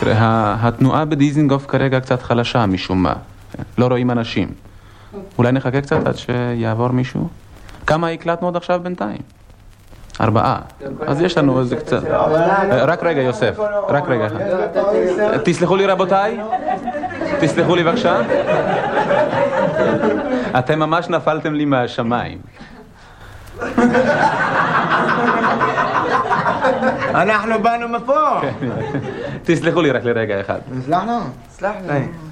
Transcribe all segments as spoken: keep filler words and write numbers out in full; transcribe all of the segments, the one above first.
התנועה בדיזינגוף כרגע קצת חלשה משום מה. לא רואים אנשים. אולי נחכה קצת עד שיעבור מישהו? כמה הקלטנו עוד עכשיו בינתיים? ארבעה. אז יש לנו איזה קצת. רק רגע יוסף, רק רגע אחד. תסלחו לי רבותיי? תסלחו לי בבקשה? אתם ממש נפלתם לי מהשמיים. אנחנו באנו מפה. תסלחו לי רק לרגע אחד. סלחנו? סלחנו.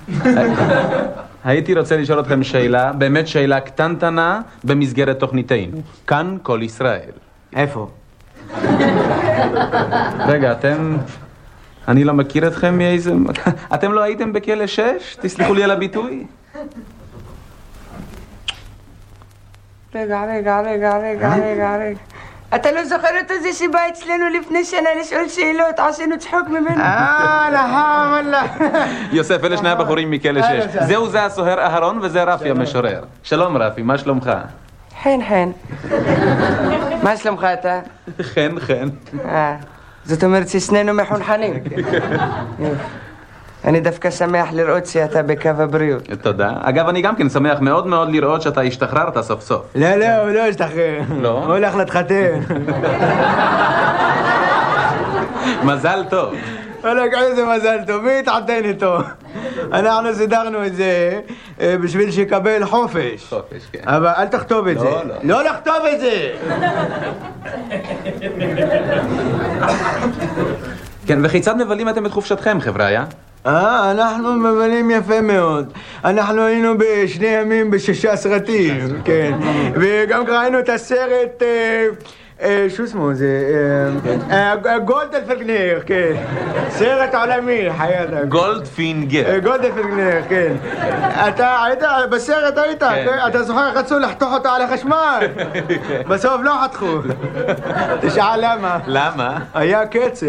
הייתי רוצה לשאול אתכם שאלה, באמת שאלה קטנטנה במסגרת תוכניתנו. כאן כל ישראל. איפה? רגע, אתם... אני לא מכיר אתכם מאיזה... אתם לא הייתם בכלא שש? תסלחו לי על הביטוי. רגע, רגע, רגע, רגע, רגע, רגע. אתה לא זוכר את זה שבא אצלנו לפני שנה לשאול שאלות, עשינו צחוק ממנו? אה, לחם, אללה. יוסף, אלה שני הבחורים מכלא שש. זהו זה הסוהר אהרון וזה רפי המשורר. שלום רפי, מה שלומך? חן, חן. מה שלומך אתה? חן, חן. אה, זאת אומרת ששנינו מחונכנים. אני דווקא שמח לראות שאתה בקו הבריאות. תודה. אגב, אני גם כן שמח מאוד מאוד לראות שאתה השתחררת סוף סוף. לא, לא, הוא לא השתחרר. לא? הוא הולך להתחתן. מזל טוב. וואלק, איזה מזל טוב, מי התחתן איתו? אנחנו סידרנו את זה בשביל שיקבל חופש. חופש, כן. אבל אל תכתוב את זה. לא, לא. לא לכתוב את זה! כן, וכיצד מבלים אתם את חופשתכם, חבריה? אה, אנחנו מבלים יפה מאוד. אנחנו היינו בשני ימים בשישה סרטים, כן. וגם ראינו את הסרט... שו שמו זה? גולדפינגר, כן. סרט עולמי, חייתה. גולדפינגר. גולדפינגר, כן. אתה היית, בסרט היית, אתה זוכר, רצו לחתוך אותו על החשמל. בסוף לא חתכו. תשאל למה. למה? היה קצר.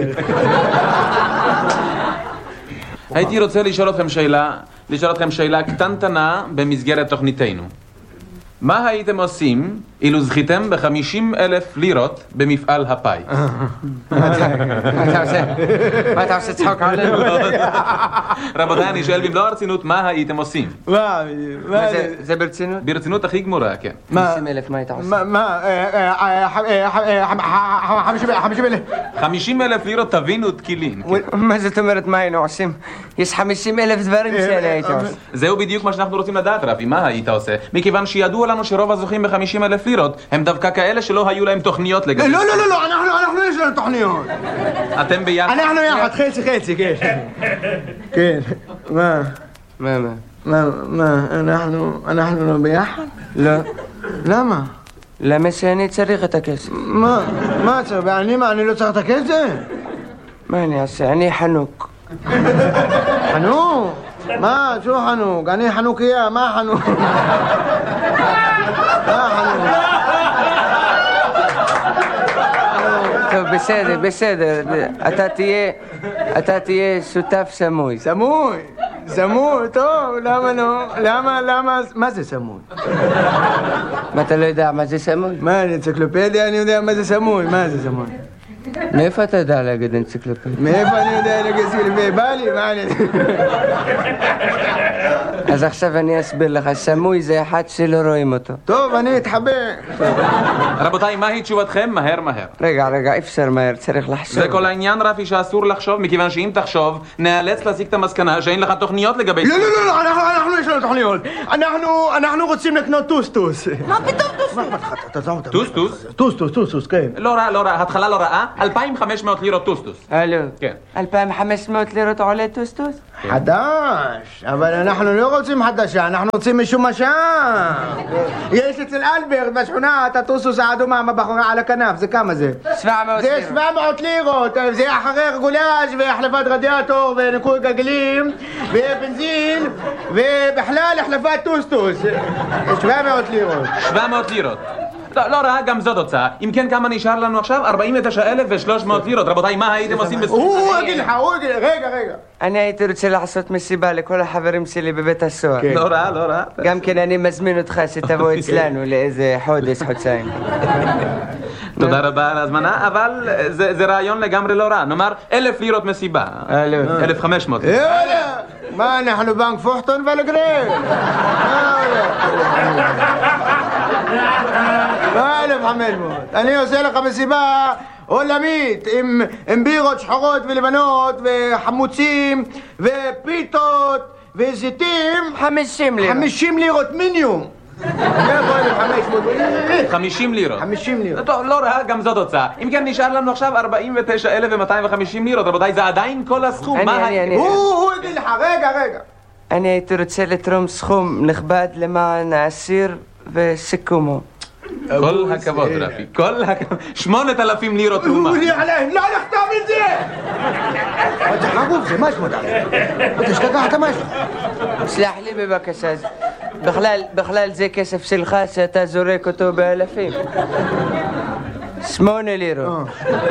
הייתי רוצה לשאול אתכם שאלה, לשאול אתכם שאלה קטנטנה במסגרת תוכניתנו. מה הייתם עושים אילו זכיתם ב-חמישים אלף לירות במפעל הפאי? מה אתה עושה? מה אתה עושה צחוק עלינו? רבותיי, אני שואל במלוא הרצינות, מה הייתם עושים? מה? זה ברצינות? ברצינות הכי גמורה, כן. חמישים אלף, מה היית עושה? מה? חמישים אלף? חמישים אלף לירות תבינו תקילין. מה זאת אומרת מה היינו עושים? יש חמישים אלף דברים שאני הייתי עושה. זהו בדיוק מה שאנחנו רוצים לדעת, רבי, מה היית עושה? מכיוון שידוע לנו שרוב הזוכים ב-חמישים אלף לירות הם דווקא כאלה שלא היו להם תוכניות לגבי... לא, לא, לא, לא, אנחנו יש לנו תוכניות. אתם ביחד? אנחנו יחד, חצי חצי, כן. כן. מה? מה, מה? מה, מה, אנחנו, אנחנו לא ביחד? לא. למה? למה שאני צריך את הכסף? מה? מה צריך? ואני מה, אני לא צריך את הכסף? מה אני אעשה? אני חנוק. חנוק? מה? שו חנוק? אני חנוכיה, מה חנוק? מה חנוק? טוב, בסדר, בסדר. אתה תהיה, אתה תהיה שותף סמוי. סמוי? סמוי? טוב, למה לא? למה, למה, מה זה סמוי? מה, אתה לא יודע מה זה סמוי? מה, אנציקלופדיה אני יודע מה זה סמוי, מה זה סמוי? מאיפה אתה יודע להגיד אנציקלופדיה? מאיפה אני יודע להגיד אנציקלופדיה? בא לי, מה אני... אז עכשיו אני אסביר לך, סמוי זה אחד שלא רואים אותו. טוב, אני אתחבר. רבותיי, מהי תשובתכם? מהר מהר. רגע, רגע, אפשר מהר, צריך לחשוב. זה כל העניין, רפי, שאסור לחשוב, מכיוון שאם תחשוב, נאלץ להסיק את המסקנה שאין לך תוכניות לגבי... לא, לא, לא, לא, אנחנו יש לנו תוכניות. אנחנו רוצים לקנות טוסטוס. מה פתאום טוסטוס? טוסטוס? טוסטוס, טוסטוס, כן. לא רע, לא רע, התחלה לא רעה, אלפיים וחמש מאות לירות טוסטוס. הלו. כן. אלפיים וחמש מאות לירות עולה טוסטוס? חדש, אבל אנחנו לא רוצים חדשה, אנחנו רוצים משומשה. יש אצל אלברט בשכונה את הטוסטוס האדומה מהבחורה על הכנף, זה כמה זה? שבע מאות זה לירות. שבע מאות לירות, זה אחרי רגולאז' והחלפת רדיאטור וניקוי גלגלים ובנזין ובכלל החלפת טוסטוס. שבע מאות לירות. שבע מאות לירות. לא, לא רע, גם זאת הוצאה. אם כן, כמה נשאר לנו עכשיו? ארבעים ותשעה אלף ושלוש מאות לירות. רבותיי, מה הייתם עושים בסכום? הוא יגיד לך, הוא יגיד לך, רגע, רגע. אני הייתי רוצה לעשות מסיבה לכל החברים שלי בבית הסוהר. לא רע, לא רע. גם כן אני מזמין אותך שתבוא אצלנו לאיזה חודש, חודשיים. תודה רבה על ההזמנה, אבל זה, זה רעיון לגמרי לא רע. נאמר, אלף לירות מסיבה. אלף וחמש מאות. יאללה! מה, אנחנו בנק פוחטון ולגרל? מה אלף וחמש מאות? אני עושה לך מסיבה עולמית עם, עם בירות שחורות ולבנות וחמוצים ופיתות וזיתים. חמישים לירות. חמישים לירות מינימום. חמישים לירות. חמישים לירות. טוב, לא רע, גם זאת הוצאה. אם כן, נשאר לנו עכשיו ארבעים ותשעה אלף ומאתיים וחמישים לירות. רבותיי, זה עדיין כל הסכום. אני, אני, אני. הוא, הוא יגיד לך, רגע, רגע. אני הייתי רוצה לתרום סכום נכבד למען האסיר וסיכומו. כל הכבוד, רפי. כל הכבוד. שמונת אלפים לירות תרומה. הוא לי עליהם, לא לכתוב את זה! מה צריך לגוף זה? מה שמות עליהם? אתה השתגעת מה יש לך? סלח לי בבקשה, בכלל, בכלל זה כסף שלך שאתה זורק אותו באלפים. שמונה לירות.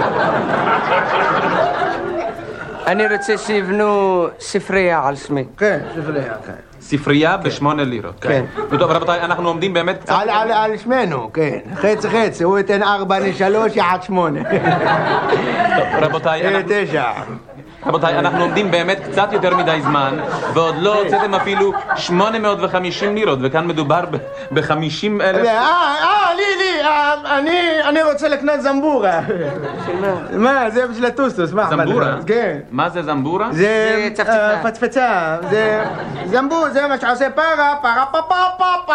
אני רוצה שיבנו ספרייה על שמי. כן, ספרייה, כן. ספרייה בשמונה לירות. כן. טוב, רבותיי, אנחנו עומדים באמת קצת... על, על, על שמנו, כן. חצי חצי, הוא ייתן ארבע לשלוש, יחד שמונה. טוב, רבותיי, אנחנו... תשע. רבותיי, אנחנו עומדים באמת קצת יותר מדי זמן, ועוד לא הוצאתם אפילו שמונה מאות וחמישים לירות, וכאן מדובר ב-חמישים אלף... אה, אה, לי, לי, אני, אני רוצה לקנות זמבורה. מה, זה בשביל הטוסטוס, מה? זמבורה? כן. מה זה זמבורה? זה פצפצה, זה זמבור, זה מה שעושה פרה, פרה, פה, פה, פה,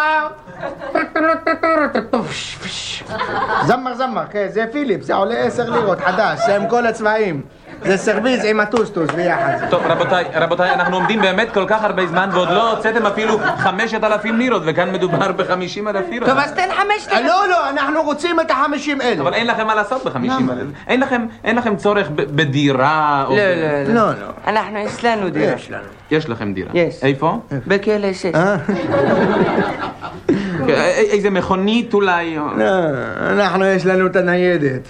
פה. זמר, זמר, כן, זה פיליפ, זה עולה עשר לירות, חדש, זה עם כל הצבעים. זה סרוויז עם הטוסטוס ביחד. טוב, רבותיי, רבותיי, אנחנו עומדים באמת כל כך הרבה זמן ועוד לא הוצאתם אפילו חמשת אלפים לירות, וכאן מדובר בחמישים אלף לירות. טוב, אז תן חמשת אלף. לא, לא, אנחנו רוצים את החמישים אלף. אבל אין לכם מה לעשות בחמישים אלף. אין לכם, אין לכם צורך בדירה או... לא, לא, לא, לא. אנחנו, יש לנו דירה. יש לנו. יש לכם דירה. יש. איפה? בכלא שש. איזה מכונית אולי? לא, אנחנו יש לנו את הניידת.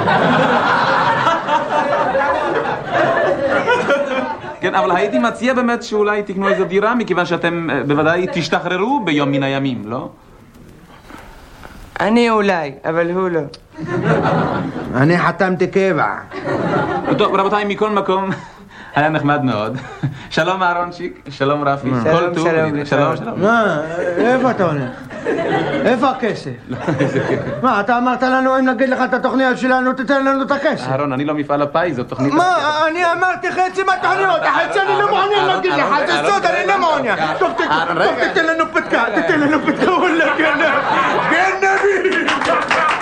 כן, אבל הייתי מציע באמת שאולי תקנו איזו דירה, מכיוון שאתם בוודאי תשתחררו ביום מן הימים, לא? אני אולי, אבל הוא לא. אני חתמתי קבע. טוב, רבותיי, מכל מקום, היה נחמד מאוד. שלום אהרונצ'יק, שלום רפי. שלום, שלום. שלום, שלום. מה? איפה אתה הולך? איפה הכסף? מה, אתה אמרת לנו אם נגיד לך את התוכניות שלנו, תתן לנו את הכסף. אהרון, אני לא מפעל הפיס, זו תוכנית... מה? אני אמרתי חצי מהתוכניות, החצי אני לא מעוניין להגיד לך, זה סוד, אני לא מעוניין. טוב, תתן לנו פתקה, תתן לנו פתקה, וואלה, גנב, גנבי!